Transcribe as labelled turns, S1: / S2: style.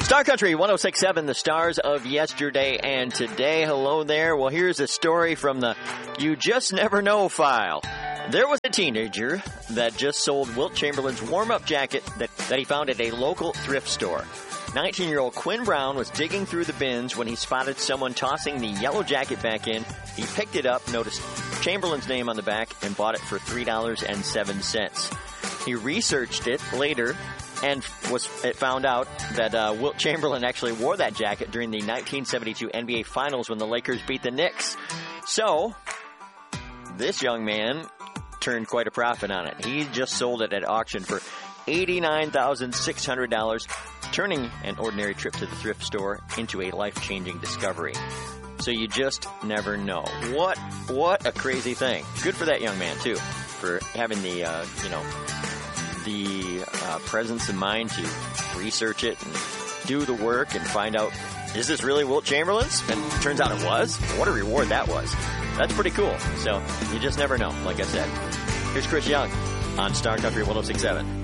S1: Star Country 106.7, the stars of yesterday and today. Hello there. Well, here's a story from the You Just Never Know file. There was a teenager that just sold Wilt Chamberlain's warm-up jacket that he found at a local thrift store. 19-year-old Quinn Brown was digging through the bins when he spotted someone tossing the yellow jacket back in. He picked it up, noticed Chamberlain's name on the back, and bought it for $3.07. He researched it later and it found out that Wilt Chamberlain actually wore that jacket during the 1972 NBA Finals when the Lakers beat the Knicks. So, this young man turned quite a profit on it. He just sold it at auction for $89,600, turning an ordinary trip to the thrift store into a life-changing discovery. So you just never know. What a crazy thing. Good for that young man, too, for having the presence of mind to research it and do the work and find out, is this really Wilt Chamberlain's? And it turns out it was. What a reward that was. That's pretty cool. So you just never know, like I said. Here's Chris Young on Star Country 106.7.